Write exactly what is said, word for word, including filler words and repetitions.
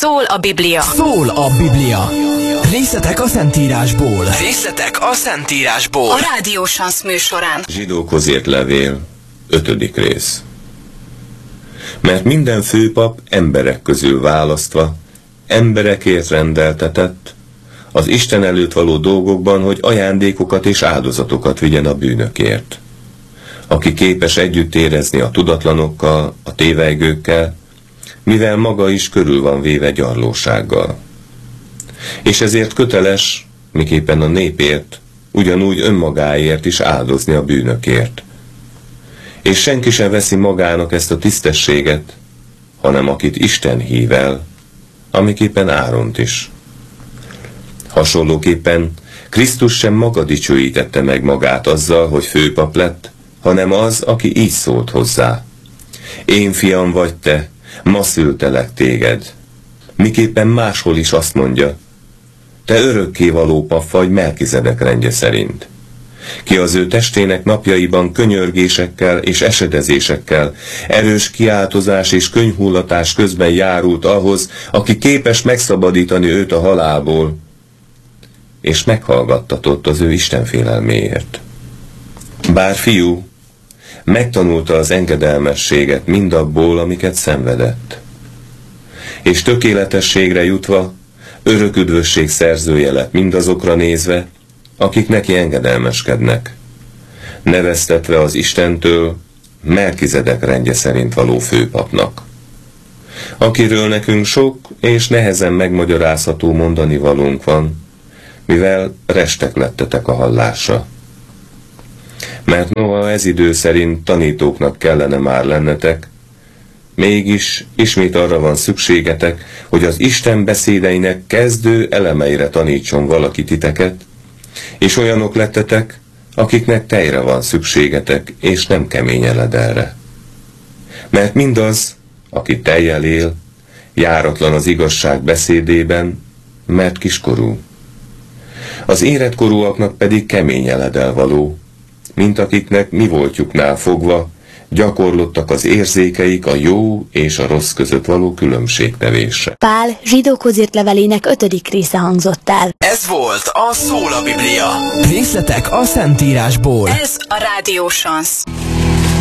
Szól a Biblia. Szól a Biblia. Részletek a Szentírásból. Részletek a Szentírásból. A Rádió Sansz műsorán. Zsidókhoz írt levél, ötödik rész. Mert minden főpap emberek közül választva, emberekért rendeltetett, az Isten előtt való dolgokban, hogy ajándékokat és áldozatokat vigyen a bűnökért. Aki képes együtt érezni a tudatlanokkal, a tévejgőkkel, mivel maga is körül van véve gyarlósággal. És ezért köteles, miképpen a népért, ugyanúgy önmagáért is áldozni a bűnökért. És senki sem veszi magának ezt a tisztességet, hanem akit Isten hív el, amiképpen Áront is. Hasonlóképpen Krisztus sem maga dicsőítette meg magát azzal, hogy főpap lett, hanem az, aki így szólt hozzá. Én fiam vagy te, ma szültelek téged. Miképpen máshol is azt mondja, te örökkévaló pap vagy Melkizedek rendje szerint. Ki az ő testének napjaiban könyörgésekkel és esedezésekkel, erős kiáltozás és könyhullatás közben járult ahhoz, aki képes megszabadítani őt a halálból, és meghallgattatott az ő istenfélelméért. Bár fiú, megtanulta az engedelmességet mindabból, amiket szenvedett. És tökéletességre jutva, örök üdvösség szerzője lett mindazokra nézve, akik neki engedelmeskednek, neveztetve az Istentől Melkizedek rendje szerint való főpapnak, akiről nekünk sok és nehezen megmagyarázható mondani valónk van, mivel restek lettetek a hallásra. Mert noha ez idő szerint tanítóknak kellene már lennetek, mégis ismét arra van szükségetek, hogy az Isten beszédeinek kezdő elemeire tanítson valaki titeket, és olyanok lettetek, akiknek tejre van szükségetek, és nem kemény eledelre. Mert mindaz, aki tejjel él, járatlan az igazság beszédében, mert kiskorú. Az éretkorúaknak pedig kemény eledel való, mint akiknek mi voltjuknál fogva gyakorlottak az érzékeik a jó és a rossz között való különbségtevésre. Pál Zsidókhoz írt levelének ötödik része hangzott el. Ez volt a Szól a Biblia. Részletek a Szentírásból. Ez a Rádió Sansz.